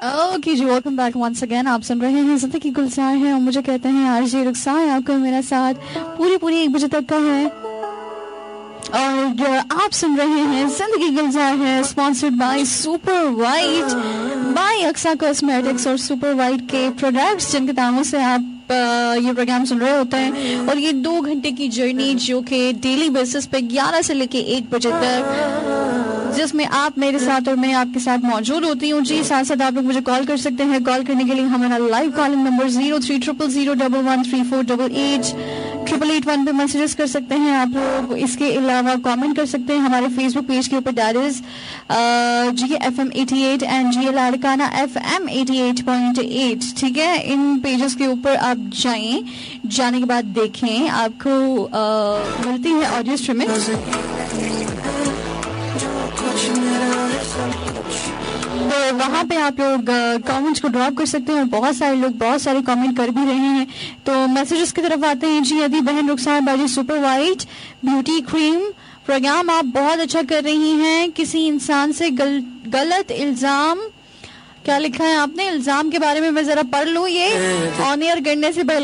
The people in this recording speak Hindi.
ओके जी, वेलकम बैक वंस अगेन। आप सुन रहे हैं जिंदगी गुलजार है और मुझे कहते हैं आरजे रुखसार। आपको मेरा साथ पूरी 1 बजे तक का है और आप सुन रहे हैं जिंदगी गुलजार है, sponsored by super white, bye Aqsa cosmetics और सुपर वाइट के प्रोडक्ट्स, जिनके दामों से आप ये प्रोग्राम सुन रहे होते हैं। और ये 2 घंटे की जर्नी जो कि डेली बेसिस पे 11 से लेके 1 बजे तक, जिसमें आप मेरे साथ और मैं आपके साथ मौजूद होती हूँ जी। साथ साथ आप लोग मुझे कॉल कर सकते हैं। कॉल करने के लिए हमारा लाइव कॉलिंग नंबर 0300011348 881 पे मैसेजेस कर सकते हैं आप लोग। इसके अलावा कमेंट कर सकते हैं हमारे फेसबुक पेज के ऊपर, that is GFM 88 and GL अड़काना FM 88.8। ठीक है, इन पेजेस के ऊपर आप जाएं, जाने के बाद देखें, आपको मिलती है ऑडियो स्ट्रीमिंग। तो वहाँ पे आप लोग कमेंट्स को ड्रॉप कर सकते हैं और बहुत सारे लोग बहुत सारे कमेंट कर भी रहे हैं। तो मैसेजेस की तरफ आते हैं जी। यदि बहन रुखसार बाजी super white beauty cream programme आप बहुत अच्छा कर रही हैं। किसी इंसान से गलत इल्जाम, क्या लिखा है आपने, इल्जाम के बारे में मैं जरा पढ़ लूँ ये ऑन एयर करने से पहले।